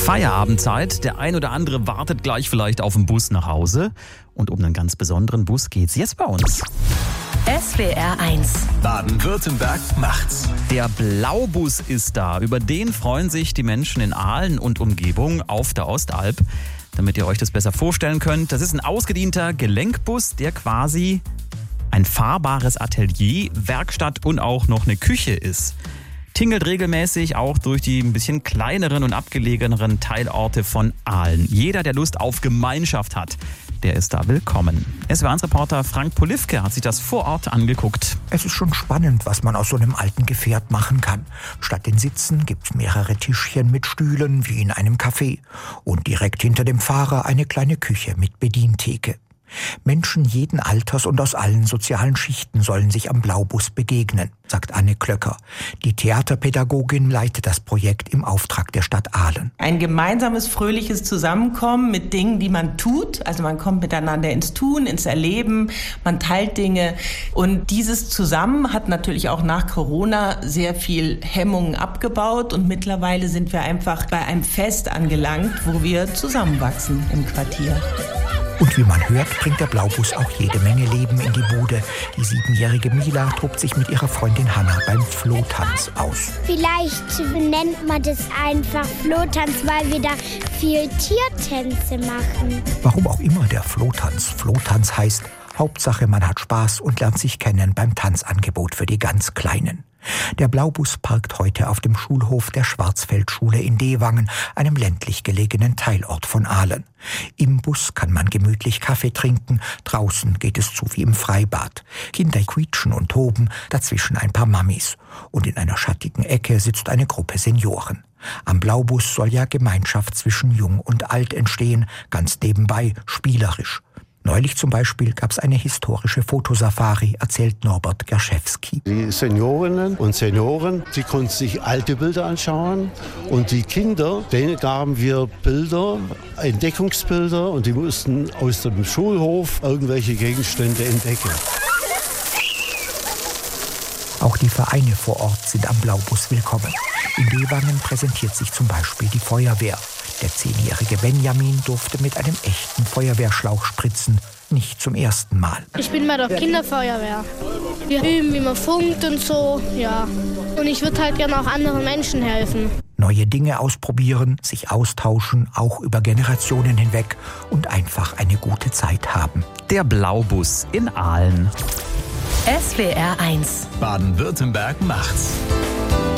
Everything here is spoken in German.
Feierabendzeit. Der ein oder andere wartet gleich vielleicht auf den Bus nach Hause. Und um einen ganz besonderen Bus geht's jetzt bei uns. SWR 1. Baden-Württemberg macht's. Der Blaubus ist da. Über den freuen sich die Menschen in Aalen und Umgebung auf der Ostalb. Damit ihr euch das besser vorstellen könnt, das ist ein ausgedienter Gelenkbus, der quasi ein fahrbares Atelier, Werkstatt und auch noch eine Küche ist. Tingelt regelmäßig auch durch die ein bisschen kleineren und abgelegeneren Teilorte von Aalen. Jeder, der Lust auf Gemeinschaft hat, der ist da willkommen. SWR1-Reporter Frank Polifke hat sich das vor Ort angeguckt. Es ist schon spannend, was man aus so einem alten Gefährt machen kann. Statt den Sitzen gibt's mehrere Tischchen mit Stühlen wie in einem Café. Und direkt hinter dem Fahrer eine kleine Küche mit Bedientheke. Menschen jeden Alters und aus allen sozialen Schichten sollen sich am Blaubus begegnen, sagt Anne Klöcker. Die Theaterpädagogin leitet das Projekt im Auftrag der Stadt Aalen. Ein gemeinsames, fröhliches Zusammenkommen mit Dingen, die man tut. Also man kommt miteinander ins Tun, ins Erleben, man teilt Dinge. Und dieses Zusammen hat natürlich auch nach Corona sehr viel Hemmungen abgebaut. Und mittlerweile sind wir einfach bei einem Fest angelangt, wo wir zusammenwachsen im Quartier. Und wie man hört, bringt der Blaubus auch jede Menge Leben in die Bude. Die 7-jährige Mila tobt sich mit ihrer Freundin Hanna beim Flohtanz aus. Vielleicht nennt man das einfach Flohtanz, weil wir da viel Tiertänze machen. Warum auch immer der Flohtanz Flohtanz heißt, Hauptsache man hat Spaß und lernt sich kennen beim Tanzangebot für die ganz Kleinen. Der Blaubus parkt heute auf dem Schulhof der Schwarzfeldschule in Dewangen, einem ländlich gelegenen Teilort von Aalen. Im Bus kann man gemütlich Kaffee trinken, draußen geht es zu wie im Freibad. Kinder quietschen und toben, dazwischen ein paar Mammis. Und in einer schattigen Ecke sitzt eine Gruppe Senioren. Am Blaubus soll ja Gemeinschaft zwischen Jung und Alt entstehen, ganz nebenbei, spielerisch. Neulich zum Beispiel gab es eine historische Fotosafari, erzählt Norbert Gerschewski. Die Seniorinnen und Senioren, die konnten sich alte Bilder anschauen und die Kinder, denen gaben wir Bilder, Entdeckungsbilder und die mussten aus dem Schulhof irgendwelche Gegenstände entdecken. Auch die Vereine vor Ort sind am Blaubus willkommen. In Dewangen präsentiert sich zum Beispiel die Feuerwehr. Der 10-jährige Benjamin durfte mit einem echten Feuerwehrschlauch spritzen, nicht zum ersten Mal. Ich bin bei der Kinderfeuerwehr. Wir üben, wie man funkt und so, ja. Und ich würde halt gerne auch anderen Menschen helfen. Neue Dinge ausprobieren, sich austauschen, auch über Generationen hinweg und einfach eine gute Zeit haben. Der Blaubus in Aalen. SWR 1. Baden-Württemberg macht's.